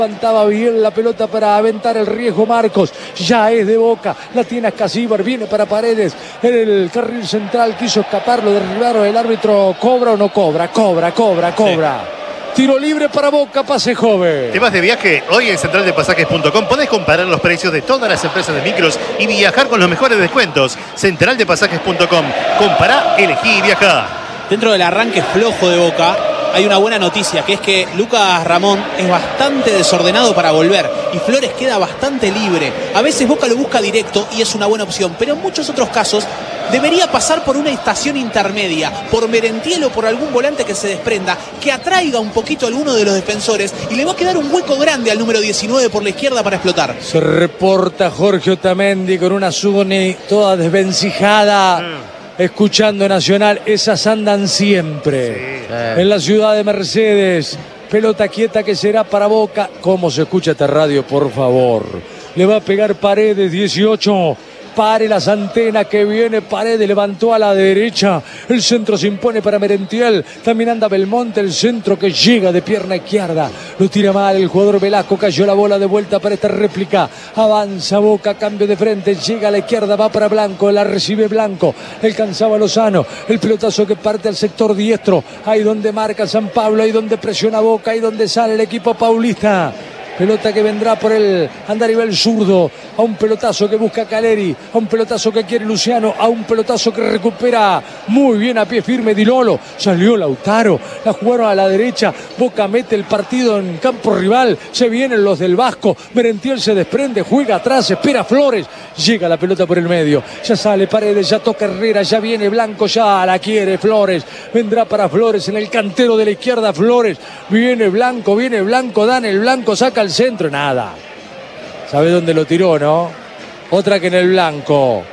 Levantaba bien la pelota para aventar el riesgo Marcos. Ya es de Boca. La tiene Ascasíbar. Viene para Paredes. En el carril central quiso escapar. Lo derribaron. El árbitro cobra o no cobra. Cobra. Sí. Tiro libre para Boca, pase joven. Te vas de viaje hoy en centraldepasajes.com. Podés comparar los precios de todas las empresas de micros y viajar con los mejores descuentos. Centraldepasajes.com. Compará, elegí y viajá. Dentro del arranque flojo de Boca hay una buena noticia, que es que Lucas Ramón es bastante desordenado para volver y Flores queda bastante libre. A veces Boca lo busca directo y es una buena opción, pero en muchos otros casos debería pasar por una estación intermedia, por Merentiel o por algún volante que se desprenda, que atraiga un poquito a alguno de los defensores y le va a quedar un hueco grande al número 19 por la izquierda para explotar. Se reporta Jorge Otamendi con una Zuni toda desvencijada. Escuchando Nacional, esas andan siempre. En la ciudad de Mercedes. Pelota quieta que será para Boca. ¿Cómo se escucha esta radio, por favor? Le va a pegar Paredes, 18. Pare las antenas que viene Paredes, levantó a la derecha. El centro se impone para Merentiel. También anda Belmonte, el centro que llega de pierna izquierda. Lo tira mal el jugador Velasco, cayó la bola de vuelta para esta réplica. Avanza Boca, cambio de frente, llega a la izquierda, va para Blanco, la recibe Blanco. Alcanzaba Lozano, el pelotazo que parte al sector diestro. Ahí donde marca San Pablo, ahí donde presiona Boca, ahí donde sale el equipo paulista. Pelota que vendrá por el andarivel zurdo, a un pelotazo que busca Caleri, a un pelotazo que quiere Luciano, a un pelotazo que recupera muy bien a pie firme Di Lolo. Salió Lautaro, la jugaron a la derecha, Boca mete el partido en campo rival, se vienen los del Vasco, Merentiel se desprende, juega atrás, espera Flores, llega la pelota por el medio, ya sale Paredes, ya toca Herrera, ya viene Blanco, ya la quiere Flores, vendrá para Flores en el cantero de la izquierda Flores, viene Blanco, dan el Blanco, saca el centro, nada. ¿Sabe dónde lo tiró, no? Otra que en el Blanco.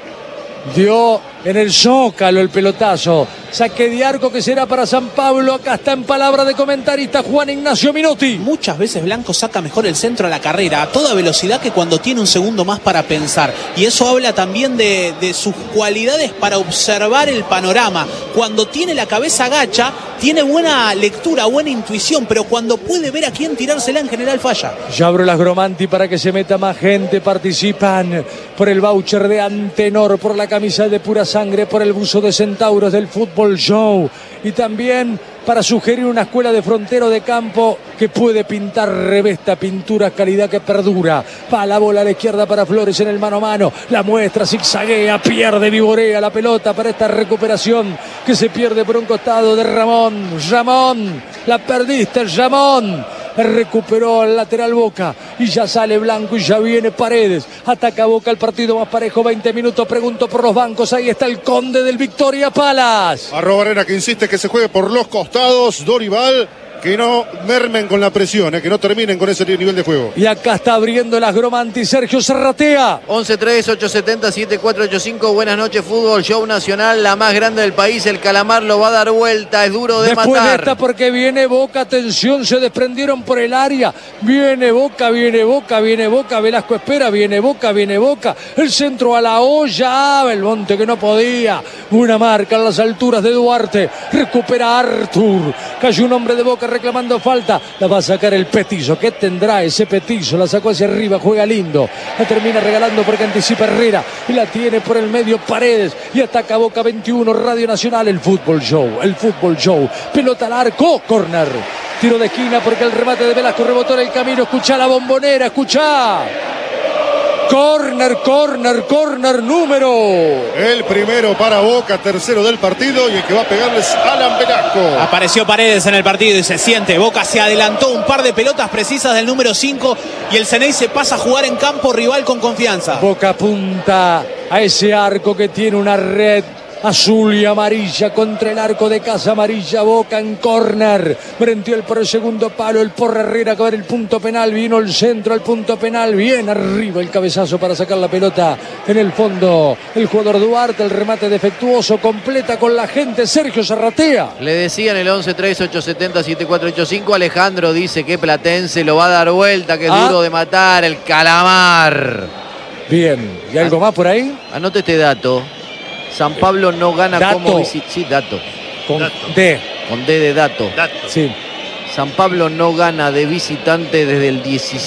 Dio en el zócalo el pelotazo. Saque de arco que será para San Pablo. Acá está en palabra de comentarista Juan Ignacio Minotti. Muchas veces Blanco saca mejor el centro a la carrera, a toda velocidad, que cuando tiene un segundo más para pensar. Y eso habla también de sus cualidades para observar el panorama. Cuando tiene la cabeza agacha, tiene buena lectura, buena intuición, pero cuando puede ver a quién tirársela, en general falla. Ya abro las Gromanti para que se meta más gente. Participan por el voucher de Antenor, por la camisa de Pura Sangre, por el buzo de Centauros del Fútbol Show y también para sugerir una escuela de frontero de campo que puede pintar, revesta pintura, calidad que perdura. Va la bola a la izquierda para Flores en el mano a mano, la muestra, zigzaguea, pierde, vivorea la pelota para esta recuperación que se pierde por un costado de Ramón, la perdiste Ramón. Recuperó el lateral Boca y ya sale Blanco y ya viene Paredes. Ataca Boca, el partido más parejo, 20 minutos. Pregunto por los bancos, ahí está el conde del Victoria Palace. Arrobarena que insiste que se juegue por los costados. Dorival, que no mermen con la presión, que no terminen con ese nivel de juego. Y acá está abriendo las Gromanti Sergio Zarratea. 11-3-870-7485. Buenas noches, Fútbol Show Nacional, la más grande del país. El Calamar lo va a dar vuelta, es duro de Después matar. De esta porque viene Boca, atención, se desprendieron por el área. Viene Boca, Velasco espera, viene Boca. El centro a la olla, Belmonte que no podía. Una marca en las alturas de Duarte. Recupera Artur. Cayó un hombre de Boca reclamando falta, la va a sacar el Petizo. ¿Qué tendrá ese Petizo? La sacó hacia arriba, juega lindo, la termina regalando porque anticipa Herrera y la tiene por el medio Paredes y ataca Boca 21, Radio Nacional, el Fútbol Show, pelota al arco, córner, tiro de esquina porque el remate de Velasco rebotó en el camino. Escuchá la Bombonera, escuchá. Córner, número. El primero para Boca, tercero del partido, y el que va a pegarles Alan Velasco. Apareció Paredes en el partido y se siente. Boca se adelantó un par de pelotas precisas del número 5 y el Ceney se pasa a jugar en campo rival con confianza. Boca apunta a ese arco que tiene una red azul y amarilla contra el arco de Casa Amarilla. Boca en córner, Merentiel por el segundo palo, el Porra Herrera que va en el punto penal, vino el centro al punto penal, bien arriba el cabezazo para sacar la pelota en el fondo. El jugador Duarte, el remate defectuoso, completa con la gente Sergio Zarratea. Le decían el 11-3-870-7485. Alejandro dice que Platense lo va a dar vuelta, que es duro de matar, el Calamar. Bien, ¿y algo más por ahí? Anote este dato. San Pablo no gana como visitante. Sí, dato. Con D. Con D de dato. Sí. San Pablo no gana de visitante desde el 17.